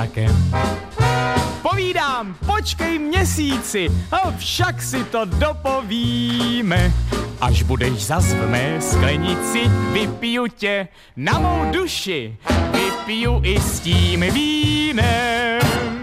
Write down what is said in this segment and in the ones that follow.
Husakem. Povídám, počkej měsíci, a však si to dopovíme. Až budeš zas v mé sklenici, vypiju tě na mou duši, vypiju i s tím vínem.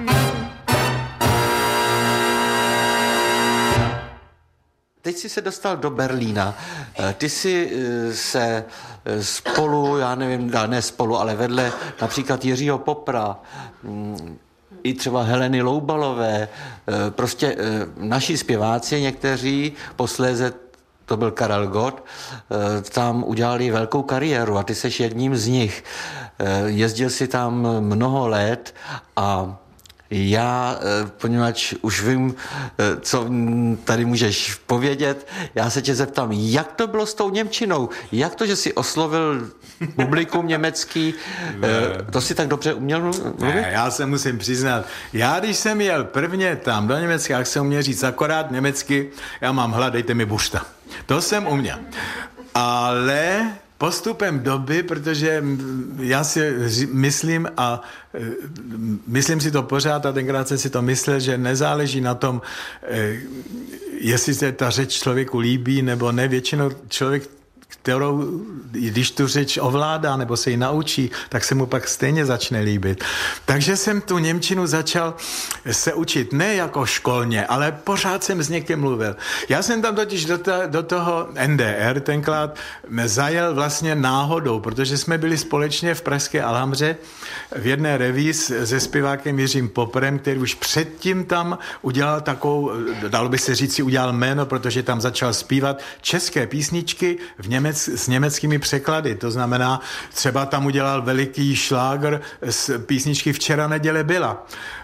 Teď jsi se dostal do Berlína. Ty jsi se spolu, já nevím, ne spolu, ale vedle například Jiřího Popra, i třeba Heleny Loubalové, prostě naši zpěváci někteří, posléze to byl Karel Gott, tam udělali velkou kariéru a ty seš jedním z nich. Jezdil si tam mnoho let a já, poněvadž už vím, co tady můžeš povědět, já se tě zeptám, jak to bylo s tou němčinou? Jak to, že jsi oslovil publikum německý? To si tak dobře uměl mluvit? Ne, já se musím přiznat. Já, když jsem jel prvně tam do Německa, jak jsem uměl říct akorát německy, já mám hlad, dejte mi bušta. To jsem uměl. Ale postupem doby, protože já si myslím a myslím si to pořád a tenkrát jsem si to myslel, že nezáleží na tom, jestli se ta řeč člověku líbí nebo ne. Většinou člověk, kterou, když tu řeč ovládá nebo se ji naučí, tak se mu pak stejně začne líbit. Takže jsem tu němčinu začal se učit ne jako školně, ale pořád jsem s někým mluvil. Já jsem tam totiž do toho NDR tenkrát zajel vlastně náhodou, protože jsme byli společně v pražské Alhambře v jedné reví se zpěvákem Jiřím Poprem, který už předtím tam udělal takovou, dalo by se říct, si udělal jméno, protože tam začal zpívat české písničky s německými překlady. To znamená, třeba tam udělal veliký šlágr z písničky Včera neděle byla.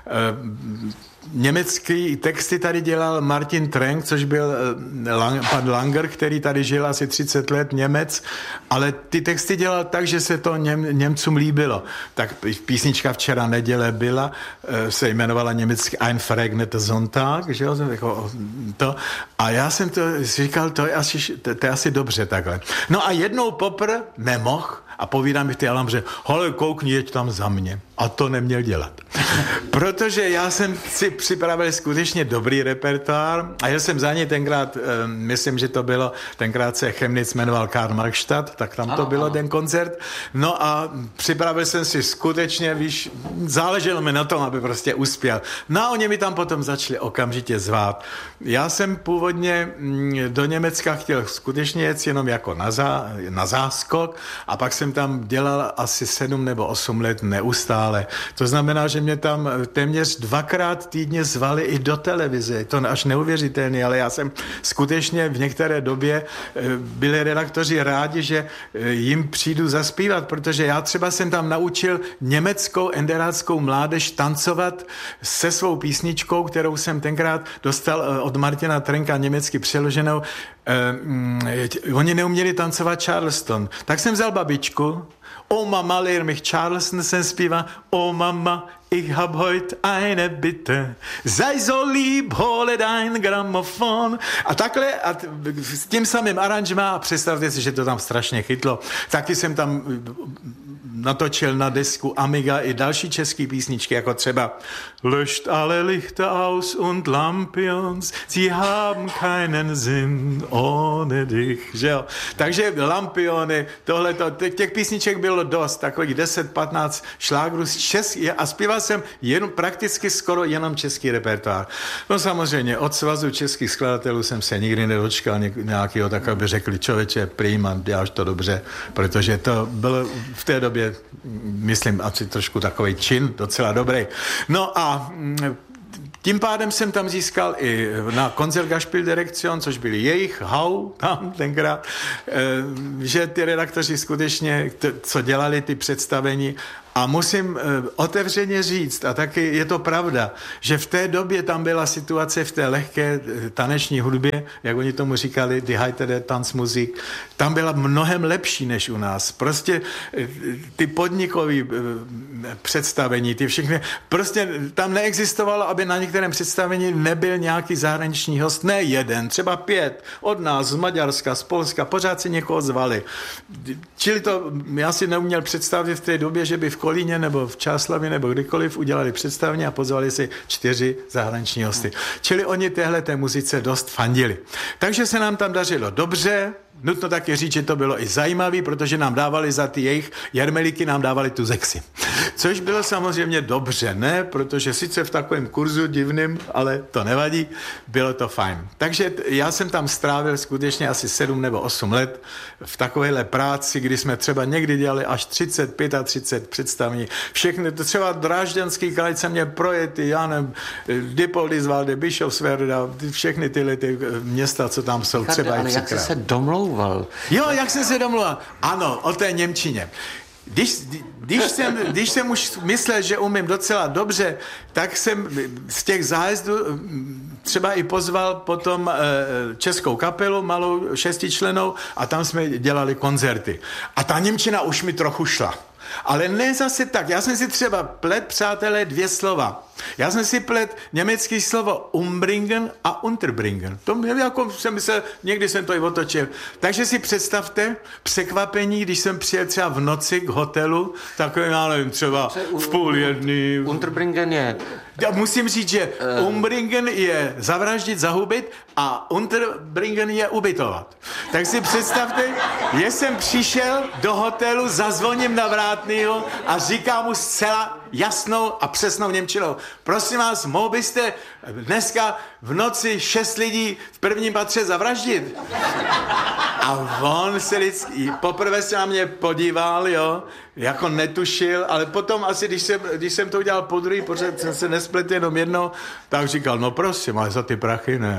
Německý texty tady dělal Martin Trenk, což byl pan Langer, který tady žil asi 30 let, Němec, ale ty texty dělal tak, že se to Němcům líbilo. Tak písnička Včera neděle byla, se jmenovala německy Ein verregneter Sonntag, že jo, jako to. A já jsem to říkal, to je asi dobře takhle. No a jednou Popr nemohl a povídám mi v té Alhambře, hole, koukni, jeď tam za mě. A to neměl dělat. Protože já jsem si připravil skutečně dobrý repertoár a jel jsem za něj tenkrát, myslím, že to bylo, tenkrát se Chemnitz jmenoval Karl Marxstadt, tak tam to bylo ten koncert. No a připravil jsem si skutečně, víš, záleželo mi na tom, aby prostě uspěl. No a oni mi tam potom začali okamžitě zvát. Já jsem původně do Německa chtěl skutečně jet jenom jako na záskok a pak jsem tam dělal asi 7 nebo 8 let neustále. To znamená, že mě tam téměř 2krát týdně zvali i do televize. To až neuvěřitelné, ale já jsem skutečně v některé době byli redaktoři rádi, že jim přijdu zaspívat, protože já třeba jsem tam naučil německou enderáckou mládež tancovat se svou písničkou, kterou jsem tenkrát dostal od Martina Trenka německy přeloženou. Oni neuměli tancovat Charleston. Tak jsem vzal babičku, O Mama, lehr mich Charleston jsem zpívá, O Mama, ich hab heut eine Bitte, sei so lieb, hole dein Grammophon. A takhle, a s tím samým aranžmá, a představte si, že to tam strašně chytlo. Taky jsem tam natočil na desku Amiga i další české písničky, jako třeba Löscht alle Lichter aus und Lampions, sie haben keinen Sinn ohne dich, že jo. Takže Lampiony, tohleto, těch písniček bylo dost, takových 10-15 šlágrů z český, a zpíval jsem prakticky skoro jenom český repertoár. No samozřejmě, od Svazu českých skladatelů jsem se nikdy nedočkal nějakého, tak aby řekli, člověče, prima, děláš to dobře, protože to bylo v té době, myslím, asi trošku takovej čin, docela dobrý. No a tím pádem jsem tam získal i na Konzertgaspieldirektion, což byli jejich, Hau, tam tenkrát, že ty redaktoři skutečně, co dělali ty představení, a musím otevřeně říct, a taky je to pravda, že v té době tam byla situace v té lehké taneční hudbě, jak oni tomu říkali, die heitere Tanzmusik, tam byla mnohem lepší než u nás. Prostě ty podnikové představení, ty všechny, prostě tam neexistovalo, aby na některém představení nebyl nějaký zahraniční host, ne jeden, třeba 5, od nás, z Maďarska, z Polska, pořád si někoho zvali. Čili to, já si neuměl představit v té době, že by v Kolíně nebo v Čáslavi nebo kdykoliv udělali představení a pozvali si 4 zahraniční hosty. Čili oni téhleté muzice dost fandili. Takže se nám tam dařilo dobře. Nutno taky říct, že to bylo i zajímavé, protože nám dávali za ty jejich jarmelíky, nám dávali tu Zexi. Což bylo samozřejmě dobře, ne? Protože sice v takovém kurzu divným, ale to nevadí, bylo to fajn. Takže já jsem tam strávil skutečně asi 7 nebo 8 let v takovéhle práci, kdy jsme třeba někdy dělali až 30, 35 představení. Všechny, to třeba Drážďanský kraj se mě projety, já nevím, Diepoldiswalde, Bischofswerda, všechny tyhle ty města, co tam jsou, třeba i 3krát. Jak jsi se domlouval? Jo, jak jsem se domlouval? Ano, o té němčině. Když jsem už myslel, že umím docela dobře, tak jsem z těch zájezdů třeba i pozval potom českou kapelu, malou 6člennou, a tam jsme dělali koncerty. A ta němčina už mi trochu šla. Ale ne zase tak. Já jsem si třeba plet, přátelé, 2 slova. Já jsem si plet německý slovo umbringen a unterbringen. To jako jsem myslel, někdy jsem to i otočil. Takže si představte překvapení, když jsem přijel třeba v noci k hotelu, takový, já nevím, třeba v 12:30. Unterbringen je... Já musím říct, že umbringen je zavraždit, zahubit a unterbringen je ubytovat. Tak si představte, že jsem přišel do hotelu, zazvoním na vrátnýho a říkám mu zcela jasnou a přesnou němčinou: prosím vás, mohl byste dneska v noci 6 lidí v prvním patře zavraždit? A on se vždycky, poprvé se na mě podíval, jo, jako netušil, ale potom asi, když jsem to udělal podruhý, protože jsem se nespletl jenom jednou, tak říkal, no prosím, ale za ty prachy ne.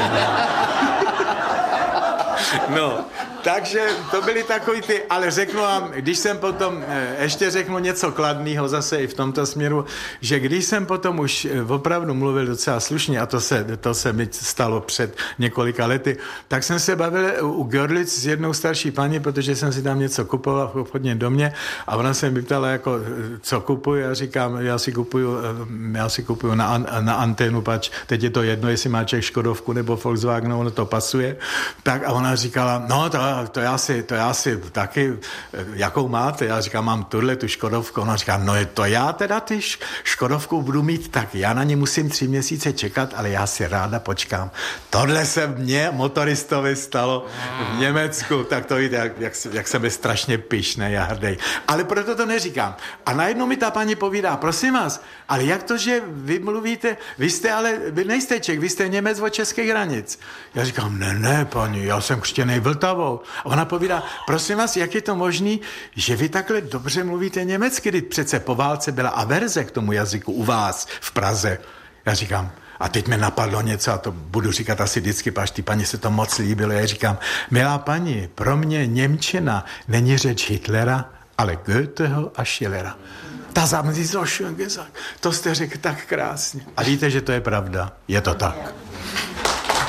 No, takže to byly takový ty, ale řeknu vám, když jsem potom, ještě řeknu něco kladného zase i v tomto směru, že když jsem potom už opravdu mluvil docela slušně, a to se mi stalo před několika lety, tak jsem se bavil u Görlitz s jednou starší paní, protože jsem si tam něco kupoval v obchodním domě a ona se mi ptala, jako, co kupuji, a říkám, já si kupuju na anténu, pač teď je to jedno, jestli má Čech Škodovku nebo Volkswagen, ono to pasuje. Tak a ona říkala, no to já si taky, jakou máte? Já říkám, mám tu Škodovku. Ona říká, no je to já teda ty Škodovku budu mít, tak já na ní musím 3 měsíce čekat, ale já si ráda počkám. Tohle se mně motoristovi stalo v Německu, tak to víte, jak jsem byl strašně pyšnej a hrdej. Ale proto to neříkám. A najednou mi ta paní povídá, prosím vás, ale jak to, že vy mluvíte, vy nejste Čech, vy jste Němec od českých hranic. Já říkám, ne, paní, já jsem křtěnej Vltavou. A ona povídá, prosím vás, jak je to možný, že vy takhle dobře mluvíte německy, když přece po válce byla averze k tomu jazyku u vás v Praze. Já říkám, a teď mi napadlo něco, a to budu říkat asi vždycky, paž ty paní se to moc líbilo. Já říkám, milá paní, pro mě němčina není řeč Hitlera, ale Goetheho a Schillera. Das haben Sie so schön gesagt. To jste řekl tak krásně. A víte, že to je pravda. Je to tak.